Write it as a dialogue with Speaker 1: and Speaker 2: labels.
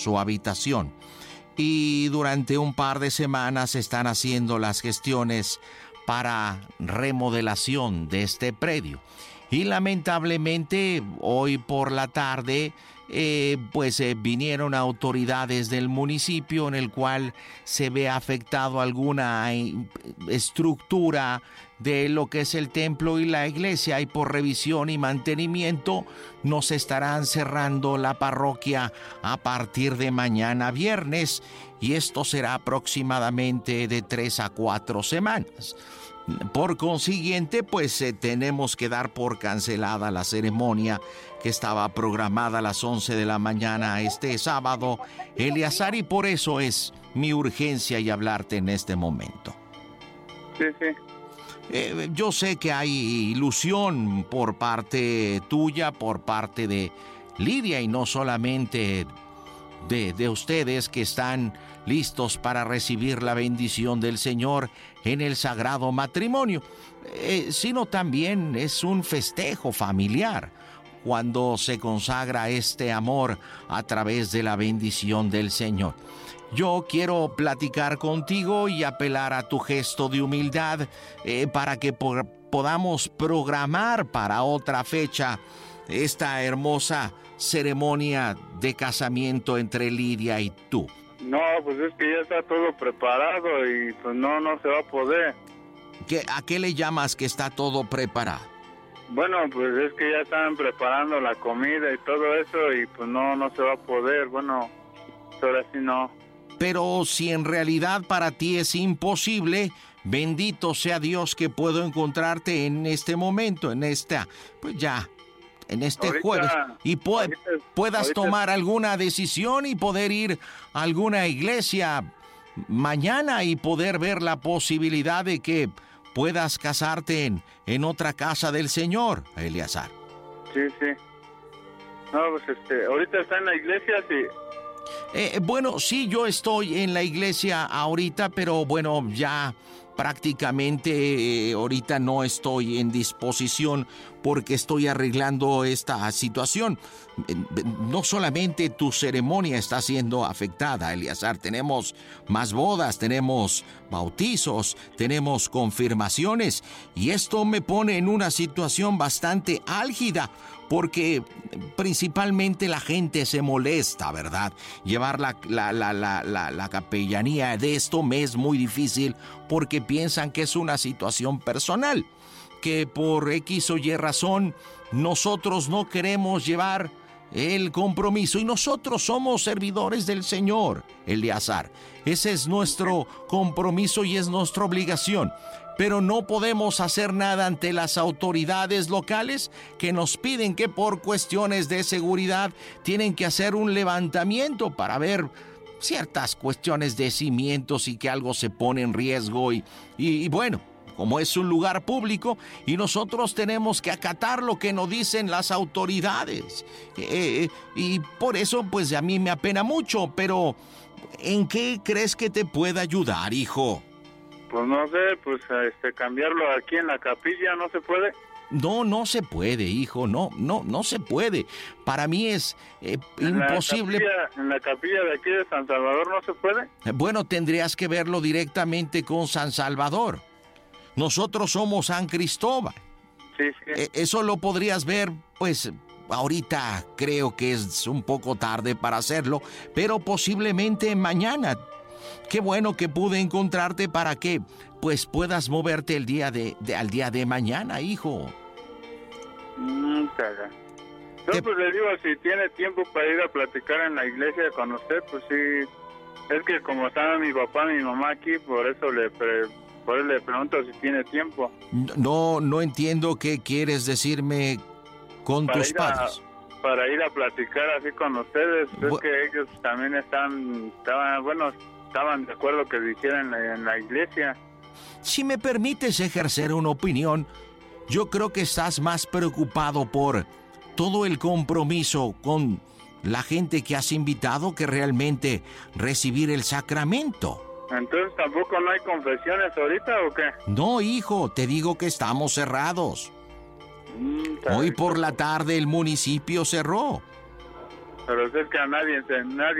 Speaker 1: su habitación. Y durante un par de semanas están haciendo las gestiones para remodelación de este predio. Y lamentablemente hoy por la tarde vinieron autoridades del municipio en el cual se ve afectado alguna estructura de lo que es el templo y la iglesia, y por revisión y mantenimiento nos estarán cerrando la parroquia a partir de mañana viernes, y esto será aproximadamente de 3 a 4 semanas. Por consiguiente, tenemos que dar por cancelada la ceremonia que estaba programada a las 11 de la mañana este sábado, Eleazar, y por eso es mi urgencia y hablarte en este momento.
Speaker 2: Sí, sí.
Speaker 1: Yo sé que hay ilusión por parte tuya, por parte de Lidia, y no solamente de ustedes que están listos para recibir la bendición del Señor en el sagrado matrimonio, sino también es un festejo familiar cuando se consagra este amor a través de la bendición del Señor. Yo quiero platicar contigo y apelar a tu gesto de humildad para que podamos programar para otra fecha esta hermosa ceremonia de casamiento entre Lidia y tú.
Speaker 2: No, pues es que ya está todo preparado y pues no se va a poder.
Speaker 1: ¿A qué le llamas que está todo preparado?
Speaker 2: Bueno, pues es que ya están preparando la comida y todo eso y pues no se va a poder. Bueno, ahora sí no.
Speaker 1: Pero si en realidad para ti es imposible, bendito sea Dios que puedo encontrarte en este momento, en este jueves, y puedas tomar alguna decisión y poder ir a alguna iglesia mañana y poder ver la posibilidad de que puedas casarte en otra casa del Señor, Eleazar.
Speaker 2: Sí, sí. No, pues ahorita está en la iglesia, sí.
Speaker 1: Bueno, sí, yo estoy en la iglesia ahorita, pero bueno, ya prácticamente ahorita no estoy en disposición porque estoy arreglando esta situación. No solamente tu ceremonia está siendo afectada, Eleazar, tenemos más bodas, tenemos bautizos, tenemos confirmaciones, y esto me pone en una situación bastante álgida porque principalmente la gente se molesta, ¿verdad? Llevar la capellanía de esto me es muy difícil porque piensan que es una situación personal, que por X o Y razón nosotros no queremos llevar el compromiso, y nosotros somos servidores del Señor, Eleazar. Ese es nuestro compromiso y es nuestra obligación. Pero no podemos hacer nada ante las autoridades locales que nos piden que por cuestiones de seguridad tienen que hacer un levantamiento para ver ciertas cuestiones de cimientos y que algo se pone en riesgo y bueno, como es un lugar público y nosotros tenemos que acatar lo que nos dicen las autoridades. Y por eso pues a mí me apena mucho, pero ¿en qué crees que te pueda ayudar, hijo?
Speaker 2: Pues no sé, pues cambiarlo aquí en la capilla, ¿no se puede?
Speaker 1: No se puede, hijo, no se puede. Para mí es imposible.
Speaker 2: ¿En la capilla de aquí de San Salvador no se puede?
Speaker 1: Bueno, tendrías que verlo directamente con San Salvador. Nosotros somos San Cristóbal.
Speaker 2: Sí, sí.
Speaker 1: Eso lo podrías ver, pues, ahorita creo que es un poco tarde para hacerlo, pero posiblemente mañana. Qué bueno que pude encontrarte para que, pues, puedas moverte al día de mañana, hijo.
Speaker 2: Caga. Yo pues le digo, si tiene tiempo para ir a platicar en la iglesia con usted, pues sí. Es que como están mi papá y mi mamá aquí, por eso le pregunto si tiene tiempo.
Speaker 1: No entiendo qué quieres decirme con tus padres.
Speaker 2: Para ir a platicar así con ustedes. Es que ellos también estaban de acuerdo que lo hicieran en la iglesia.
Speaker 1: Si me permites ejercer una opinión, yo creo que estás más preocupado por todo el compromiso con la gente que has invitado que realmente recibir el sacramento.
Speaker 2: Entonces, ¿tampoco no hay confesiones ahorita o qué?
Speaker 1: No, hijo, te digo que estamos cerrados. Hoy por la tarde el municipio cerró.
Speaker 2: Pero es que a nadie